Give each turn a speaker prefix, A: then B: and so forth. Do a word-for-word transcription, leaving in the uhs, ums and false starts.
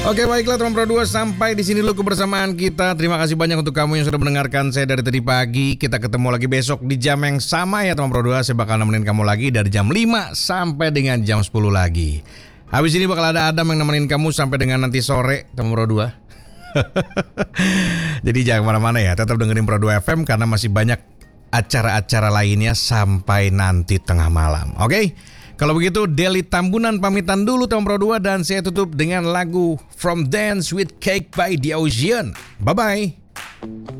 A: Oke, baiklah teman Pro dua, sampai di sini dulu kebersamaan kita. Terima kasih banyak untuk kamu yang sudah mendengarkan saya dari tadi pagi. Kita ketemu lagi besok di jam yang sama ya teman Pro dua. Saya bakal nemenin kamu lagi dari jam lima sampai dengan jam sepuluh lagi. Habis ini bakal ada Adam yang nemenin kamu sampai dengan nanti sore teman Pro dua. Jadi jangan kemana-mana ya, tetap dengerin Pro dua F M karena masih banyak acara-acara lainnya sampai nanti tengah malam. Oke? Kalau begitu, Deli Tambunan pamitan dulu teman Pro dua dan saya tutup dengan lagu From Dance with Cake by the Ocean. Bye-bye.